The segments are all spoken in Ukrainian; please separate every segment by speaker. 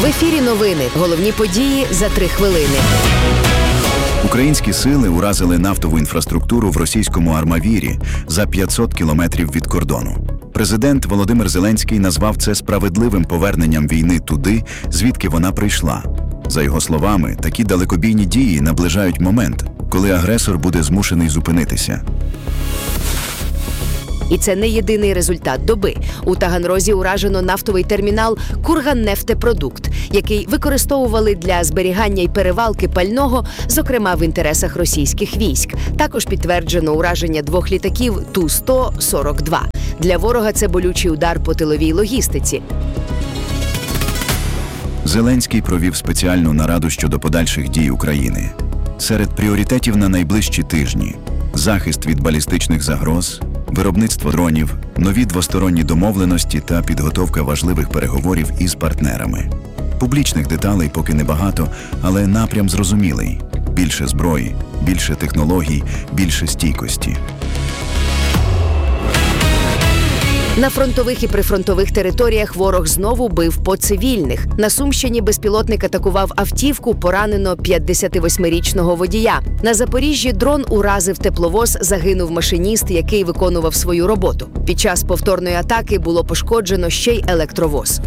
Speaker 1: В ефірі новини. Головні події за 3 хвилини.
Speaker 2: Українські сили уразили нафтову інфраструктуру в російському Армавірі за 500 кілометрів від кордону. Президент Володимир Зеленський назвав це справедливим поверненням війни туди, звідки вона прийшла. За його словами, такі далекобійні дії наближають момент, коли агресор буде змушений зупинитися.
Speaker 1: І це не єдиний результат доби. У Таганрозі уражено нафтовий термінал «Курганнефтепродукт», який використовували для зберігання й перевалки пального, зокрема в інтересах російських військ. Також підтверджено ураження 2 літаків Ту-142. Для ворога це болючий удар по тиловій логістиці.
Speaker 2: Зеленський провів спеціальну нараду щодо подальших дій України. Серед пріоритетів на найближчі тижні – захист від балістичних загроз, виробництво дронів, нові двосторонні домовленості та підготовка важливих переговорів із партнерами. Публічних деталей поки небагато, але напрям зрозумілий – більше зброї, більше технологій, більше стійкості.
Speaker 1: На фронтових і прифронтових територіях ворог знову бив по цивільних. На Сумщині безпілотник атакував автівку, поранено 58-річного водія. На Запоріжжі дрон уразив тепловоз, загинув машиніст, який виконував свою роботу. Під час повторної атаки було пошкоджено ще й електровоз.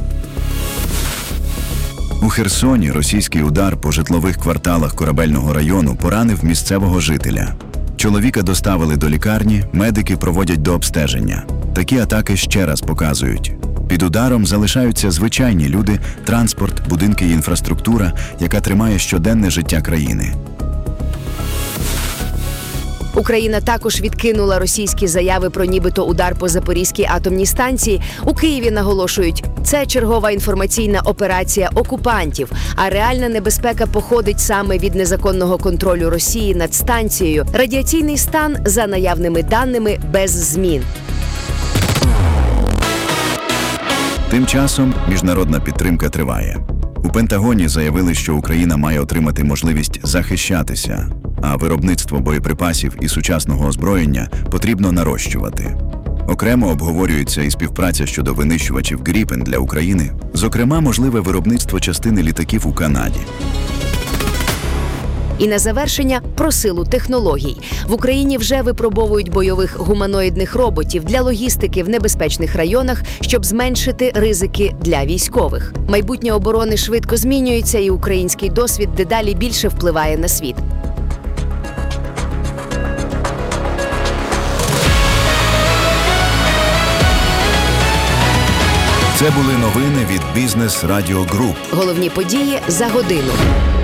Speaker 2: У Херсоні російський удар по житлових кварталах Корабельного району поранив місцевого жителя. Чоловіка доставили до лікарні, медики проводять дообстеження. Такі атаки ще раз показують. Під ударом залишаються звичайні люди, транспорт, будинки і інфраструктура, яка тримає щоденне життя країни.
Speaker 1: Україна також відкинула російські заяви про нібито удар по Запорізькій атомній станції. У Києві наголошують, це чергова інформаційна операція окупантів, а реальна небезпека походить саме від незаконного контролю Росії над станцією. Радіаційний стан, за наявними даними, без змін.
Speaker 2: Тим часом міжнародна підтримка триває. У Пентагоні заявили, що Україна має отримати можливість захищатися, а виробництво боєприпасів і сучасного озброєння потрібно нарощувати. Окремо обговорюється і співпраця щодо винищувачів Гріпен для України, зокрема, можливе виробництво частини літаків у Канаді.
Speaker 1: І на завершення про силу технологій. В Україні вже випробовують бойових гуманоїдних роботів для логістики в небезпечних районах, щоб зменшити ризики для військових. Майбутнє оборони швидко змінюється, і український досвід дедалі більше впливає на світ.
Speaker 2: Це були новини від Бізнес Радіо Груп.
Speaker 1: Головні події за годину.